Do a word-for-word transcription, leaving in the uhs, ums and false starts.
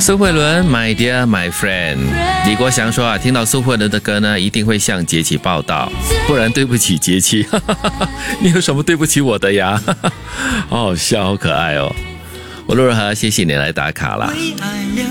苏慧伦 My Dear My Friend， 李国祥说啊，听到苏慧伦的歌呢，一定会向杰奇报道，不然对不起杰奇。你有什么对不起我的呀？好好笑，好可爱哦。我陆仁和，谢谢你来打卡啦。